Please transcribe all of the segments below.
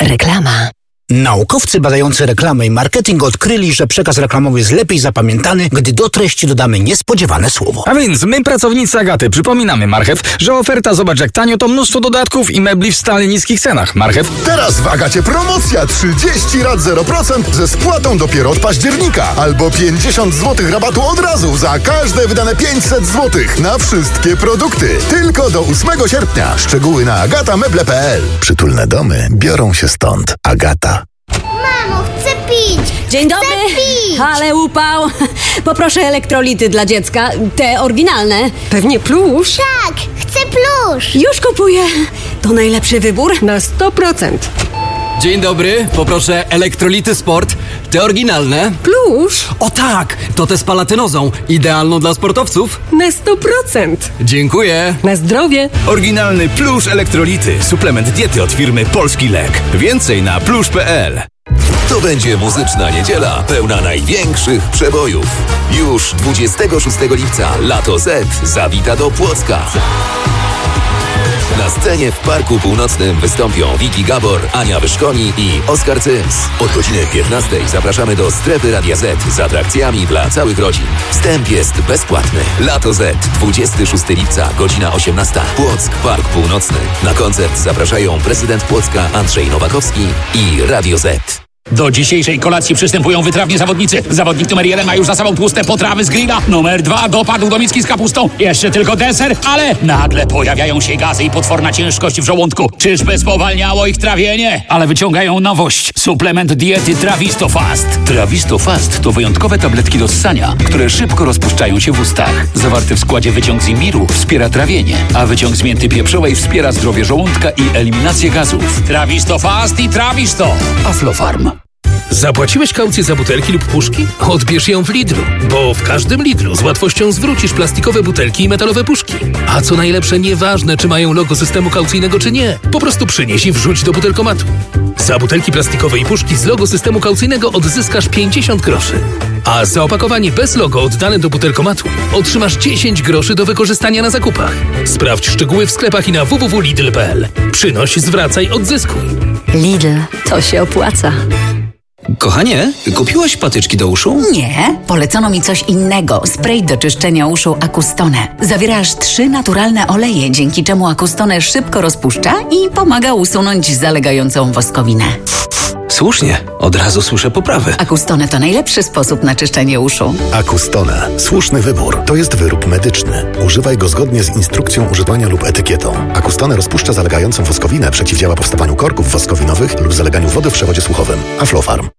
Reklama. Naukowcy badający reklamę i marketing odkryli, że przekaz reklamowy jest lepiej zapamiętany, gdy do treści dodamy niespodziewane słowo. A więc my, pracownicy Agaty, przypominamy, Marchew, że oferta Zobacz jak tanio to mnóstwo dodatków i mebli w stale niskich cenach. Marchew. Teraz w Agacie promocja 30 rat 0% ze spłatą dopiero od października. Albo 50 zł rabatu od razu za każde wydane 500 zł na wszystkie produkty. Tylko do 8 sierpnia. Szczegóły na agatameble.pl. Przytulne domy biorą się stąd. Agata. Mamo, chcę pić! Dzień dobry! Chcę pić! Ale upał! Poproszę elektrolity dla dziecka, te oryginalne. Pewnie plusz. Tak, chcę plusz! Już kupuję. To najlepszy wybór. Na 100%. Dzień dobry, poproszę elektrolity sport, te oryginalne. Plusz. O tak, to te z palatynozą, idealną dla sportowców. Na 100%. Dziękuję. Na zdrowie. Oryginalny plusz elektrolity, suplement diety od firmy Polski Lek. Więcej na plusz.pl. To będzie muzyczna niedziela pełna największych przebojów. Już 26 lipca Lato Z zawita do Płocka. Na scenie w Parku Północnym wystąpią Wiki Gabor, Ania Wyszkoni i Oskar Cyms. Od godziny 15 zapraszamy do Strefy Radia Z z atrakcjami dla całych rodzin. Wstęp jest bezpłatny. Lato Z, 26 lipca, godzina 18. Płock, Park Północny. Na koncert zapraszają prezydent Płocka Andrzej Nowakowski i Radio Z. Do dzisiejszej kolacji przystępują wytrawni zawodnicy. Zawodnik numer 1 ma już za sobą tłuste potrawy z grilla. Numer 2 dopadł do miski z kapustą. Jeszcze tylko deser, ale nagle pojawiają się gazy i potworna ciężkość w żołądku. Czyżby spowalniało ich trawienie? Ale wyciągają nowość. Suplement diety Trawisto Fast. Trawisto Fast to wyjątkowe tabletki do ssania, które szybko rozpuszczają się w ustach. Zawarty w składzie wyciąg z imbiru wspiera trawienie, a wyciąg z mięty pieprzowej wspiera zdrowie żołądka i eliminację gazów. Trawisto Fast i Trawisto. Aflofarm. Zapłaciłeś kaucję za butelki lub puszki? Odbierz ją w Lidlu, bo w każdym Lidlu z łatwością zwrócisz plastikowe butelki i metalowe puszki. A co najlepsze, nieważne czy mają logo systemu kaucyjnego czy nie, po prostu przynieś i wrzuć do butelkomatu. Za butelki plastikowe i puszki z logo systemu kaucyjnego odzyskasz 50 groszy. A za opakowanie bez logo oddane do butelkomatu otrzymasz 10 groszy do wykorzystania na zakupach. Sprawdź szczegóły w sklepach i na www.lidl.pl. Przynoś, zwracaj, odzyskuj. Lidl, to się opłaca. Kochanie, kupiłaś patyczki do uszu? Nie, polecono mi coś innego. Spray do czyszczenia uszu Acustone. Zawiera aż 3 naturalne oleje, dzięki czemu Acustone szybko rozpuszcza i pomaga usunąć zalegającą woskowinę. Słusznie, od razu słyszę poprawę. Acustone to najlepszy sposób na czyszczenie uszu. Acustone. Słuszny wybór. To jest wyrób medyczny. Używaj go zgodnie z instrukcją używania lub etykietą. Acustone rozpuszcza zalegającą woskowinę, przeciwdziała powstawaniu korków woskowinowych lub zaleganiu wody w przewodzie słuchowym. Aflofarm.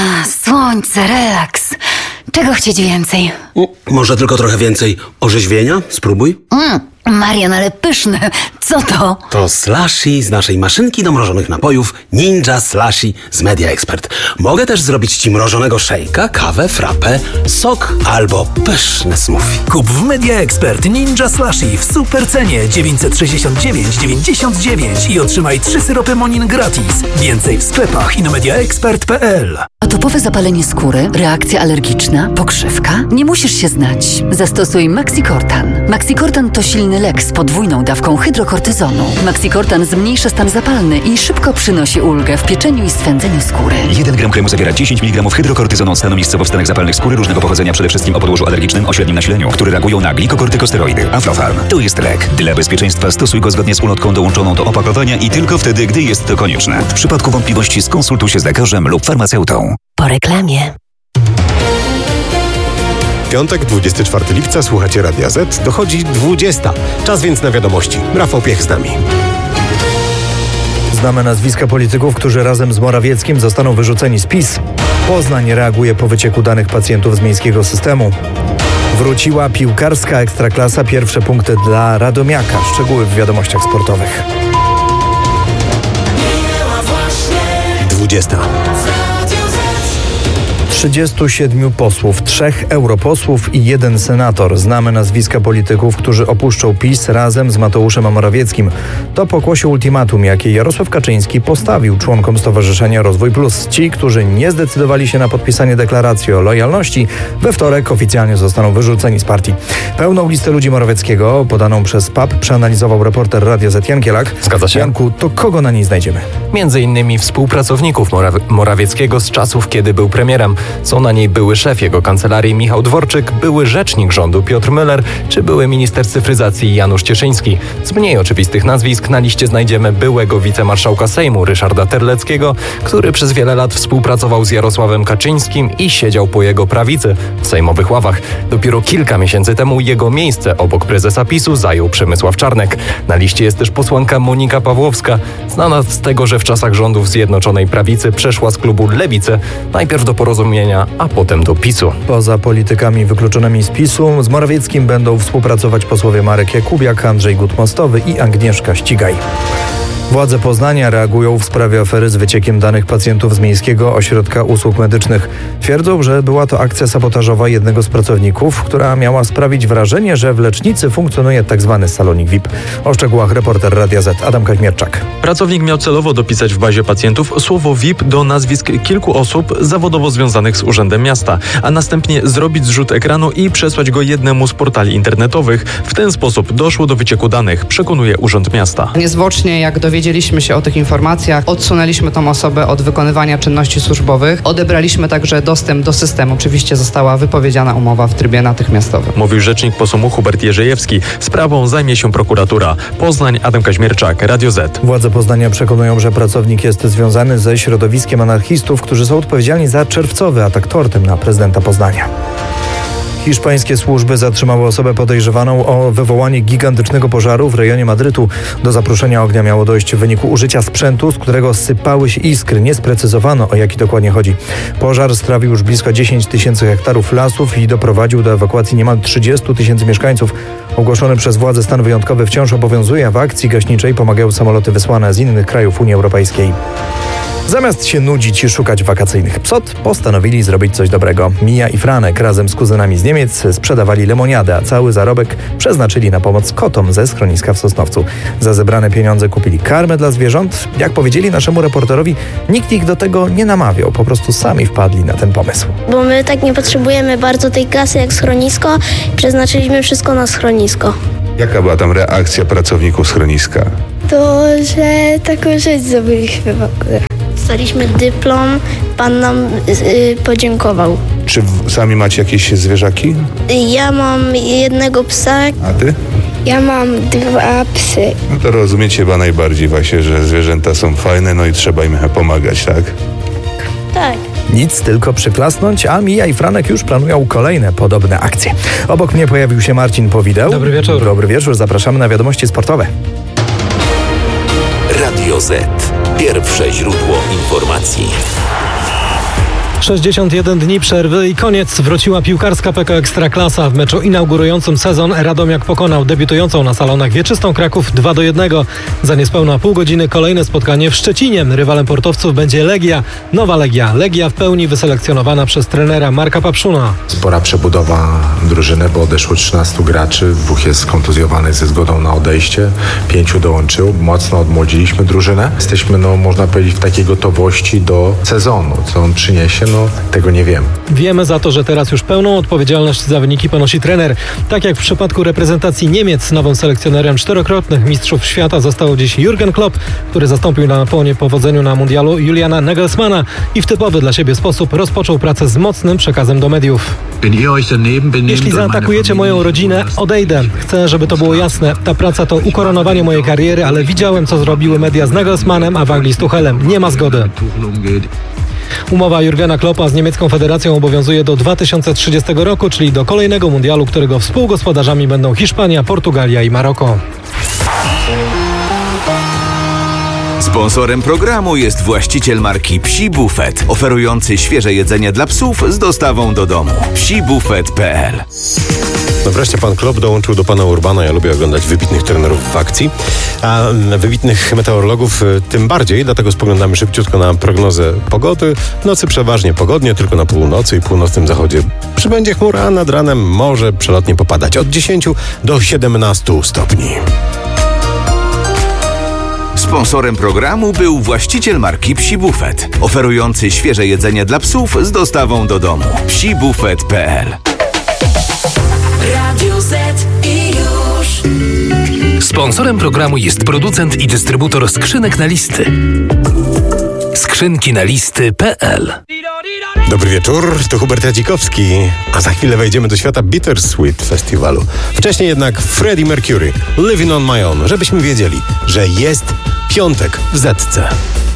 Słońce, relaks. Czego chcieć więcej? Może tylko trochę więcej orzeźwienia? Spróbuj. Marian, ale pyszne. Co to? To slushy z naszej maszynki do mrożonych napojów Ninja Slushy z Media Expert. Mogę też zrobić Ci mrożonego szejka, kawę, frappę, sok albo pyszne smoothie. Kup w Media Expert Ninja Slushy w super cenie 969,99 i otrzymaj 3 syropy Monin gratis. Więcej w sklepach i na mediaexpert.pl. Atopowe zapalenie skóry, reakcja alergiczna, pokrzywka? Nie musisz się znać. Zastosuj Maxicortan. Maxicortan to silny lek z podwójną dawką hydrokortyzonu. Maxicortan zmniejsza stan zapalny i szybko przynosi ulgę w pieczeniu i swędzeniu skóry. 1 gram kremu zawiera 10 mg hydrokortyzonu od stanu miejscowo w stanach zapalnych skóry różnego pochodzenia, przede wszystkim o podłożu alergicznym o średnim nasileniu, które reagują na glikokortykosteroidy. Aflofarm. To jest lek. Dla bezpieczeństwa stosuj go zgodnie z ulotką dołączoną do opakowania i tylko wtedy, gdy jest to konieczne. W przypadku wątpliwości skonsultuj się z lekarzem lub farmaceutą. Po reklamie. Piątek, 24 lipca, słuchacie Radia Z. Dochodzi 20. Czas więc na wiadomości. Rafał Piech z nami. Znamy nazwiska polityków, którzy razem z Morawieckim zostaną wyrzuceni z PiS. Poznań reaguje po wycieku danych pacjentów z miejskiego systemu. Wróciła piłkarska ekstraklasa, pierwsze punkty dla Radomiaka. Szczegóły w wiadomościach sportowych. 20. 37 posłów, 3 europosłów i 1 senator. Znamy nazwiska polityków, którzy opuszczą PiS razem z Mateuszem Morawieckim. To pokłosie ultimatum, jakie Jarosław Kaczyński postawił członkom Stowarzyszenia Rozwój Plus. Ci, którzy nie zdecydowali się na podpisanie deklaracji o lojalności, we wtorek oficjalnie zostaną wyrzuceni z partii. Pełną listę ludzi Morawieckiego, podaną przez PAP, przeanalizował reporter Radia Z Jan Kielak. Zgadza się. Janku, to kogo na niej znajdziemy? Między innymi współpracowników Morawieckiego z czasów, kiedy był premierem. Są na niej były szef jego kancelarii Michał Dworczyk, były rzecznik rządu Piotr Müller, czy były minister cyfryzacji Janusz Cieszyński. Z mniej oczywistych nazwisk na liście znajdziemy byłego wicemarszałka Sejmu Ryszarda Terleckiego, który przez wiele lat współpracował z Jarosławem Kaczyńskim i siedział po jego prawicy w sejmowych ławach. Dopiero kilka miesięcy temu jego miejsce obok prezesa PiS-u zajął Przemysław Czarnek. Na liście jest też posłanka Monika Pawłowska, znana z tego, że w czasach rządów Zjednoczonej Prawicy przeszła z klubu Lewicę, najpierw do Porozumienia, a potem do PiS-u. Poza politykami wykluczonymi z PiS-u z Morawieckim będą współpracować posłowie Marek Jakubiak, Andrzej Gut-Mostowy i Agnieszka Ścigaj. Władze Poznania reagują w sprawie afery z wyciekiem danych pacjentów z Miejskiego Ośrodka Usług Medycznych. Twierdzą, że była to akcja sabotażowa jednego z pracowników, która miała sprawić wrażenie, że w lecznicy funkcjonuje tzw. salonik VIP. O szczegółach reporter Radia Z Adam Kaźmierczak. Pracownik miał celowo dopisać w bazie pacjentów słowo VIP do nazwisk kilku osób zawodowo związanych z Urzędem Miasta, a następnie zrobić zrzut ekranu i przesłać go jednemu z portali internetowych. W ten sposób doszło do wycieku danych, przekonuje Urząd Miasta. Niezwłocznie, jak dowiedzieliśmy się o tych informacjach, odsunęliśmy tą osobę od wykonywania czynności służbowych. Odebraliśmy także dostęp do systemu. Oczywiście została wypowiedziana umowa w trybie natychmiastowym. Mówił rzecznik POSOM-u Hubert Jerzejewski. Sprawą zajmie się prokuratura. Poznań, Adam Kaźmierczak, Radio Z. Władze Poznania przekonują, że pracownik jest związany ze środowiskiem anarchistów, którzy są odpowiedzialni za czerwcowy atak tortem na prezydenta Poznania. Hiszpańskie służby zatrzymały osobę podejrzewaną o wywołanie gigantycznego pożaru w rejonie Madrytu. Do zaproszenia ognia miało dojść w wyniku użycia sprzętu, z którego sypały się iskry. Nie sprecyzowano, o jaki dokładnie chodzi. Pożar strawił już blisko 10 000 hektarów lasów i doprowadził do ewakuacji niemal 30 000 mieszkańców. Ogłoszony przez władze stan wyjątkowy wciąż obowiązuje, a w akcji gaśniczej pomagają samoloty wysłane z innych krajów Unii Europejskiej. Zamiast się nudzić i szukać wakacyjnych psot, postanowili zrobić coś dobrego. Mija i Franek razem z kuzynami z Niemiec sprzedawali lemoniadę, a cały zarobek przeznaczyli na pomoc kotom ze schroniska w Sosnowcu. Za zebrane pieniądze kupili karmę dla zwierząt. Jak powiedzieli naszemu reporterowi, nikt ich do tego nie namawiał, po prostu sami wpadli na ten pomysł. Bo my tak nie potrzebujemy bardzo tej kasy jak schronisko, przeznaczyliśmy wszystko na schronisko. Jaka była tam reakcja pracowników schroniska? To, że taką rzecz zrobiliśmy w ogóle. Dostaliśmy dyplom, pan nam podziękował. Czy sami macie jakieś zwierzaki? Ja mam jednego psa. A ty? Ja mam 2 psy. No to rozumiecie chyba najbardziej właśnie, że zwierzęta są fajne, no i trzeba im pomagać, tak? Tak. Nic, tylko przyklasnąć, a Mija i Franek już planują kolejne podobne akcje. Obok mnie pojawił się Marcin Powideł. Dobry wieczór. Dobry wieczór, zapraszamy na wiadomości sportowe. Radio Z. Pierwsze źródło informacji. 61 dni przerwy i koniec. Wróciła piłkarska PKO Ekstraklasa. W meczu inaugurującym sezon Radomiak pokonał debiutującą na salonach wieczystą Kraków 2-1. Za niespełna pół godziny kolejne spotkanie w Szczecinie. Rywalem portowców będzie Legia. Nowa Legia. Legia w pełni wyselekcjonowana przez trenera Marka Papszuna. Spora przebudowa drużyny, bo odeszło 13 graczy. 2 jest skontuzjowanych ze zgodą na odejście. 5 dołączył. Mocno odmłodziliśmy drużynę. Jesteśmy, można powiedzieć, w takiej gotowości do sezonu. Co on przyniesie? Tego nie wiem. Wiemy za to, że teraz już pełną odpowiedzialność za wyniki ponosi trener. Tak jak w przypadku reprezentacji Niemiec, nowym selekcjonerem 4-krotnych mistrzów świata został dziś Jürgen Klopp, który zastąpił na po niepowodzeniu na mundialu Juliana Nagelsmana i w typowy dla siebie sposób rozpoczął pracę z mocnym przekazem do mediów. Jeśli zaatakujecie moją rodzinę, odejdę. Chcę, żeby to było jasne. Ta praca to ukoronowanie mojej kariery, ale widziałem, co zrobiły media z Nagelsmanem, a w Anglii z Tuchelem. Nie ma zgody. Umowa Jurgena Kloppa z niemiecką federacją obowiązuje do 2030 roku, czyli do kolejnego mundialu, którego współgospodarzami będą Hiszpania, Portugalia i Maroko. Sponsorem programu jest właściciel marki Psi Buffet, oferujący świeże jedzenie dla psów z dostawą do domu. psibufet.pl No wreszcie pan Klopp dołączył do pana Urbana. Ja lubię oglądać wybitnych trenerów w akcji, a wybitnych meteorologów tym bardziej, dlatego spoglądamy szybciutko na prognozę pogody. W nocy przeważnie pogodnie, tylko na północy i północnym zachodzie przybędzie chmura, a nad ranem może przelotnie popadać od 10 do 17 stopni. Sponsorem programu był właściciel marki Psi Buffet, oferujący świeże jedzenie dla psów z dostawą do domu. psibufet.pl. Radio Z i już. Sponsorem programu jest producent i dystrybutor skrzynek na listy. Skrzynki na listy.pl. Dobry wieczór, to Hubert Jadzikowski, a za chwilę wejdziemy do świata Bittersweet Festiwalu. Wcześniej jednak Freddie Mercury, Living on My Own, żebyśmy wiedzieli, że jest piątek w Zetce.